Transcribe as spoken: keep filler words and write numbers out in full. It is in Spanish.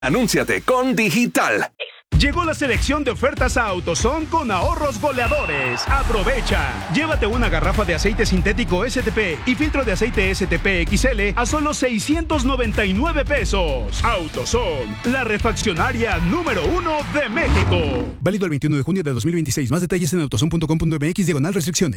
Anúnciate con Digital. Llegó la selección de ofertas a AutoZone con ahorros goleadores. ¡Aprovecha! Llévate una garrafa de aceite sintético S T P y filtro de aceite S T P X L a solo seiscientos noventa y nueve pesos. AutoZone, la refaccionaria número uno de México. Válido el veintiuno de junio de dos mil veintiséis. Más detalles en autozone punto com punto m x diagonal restricciones.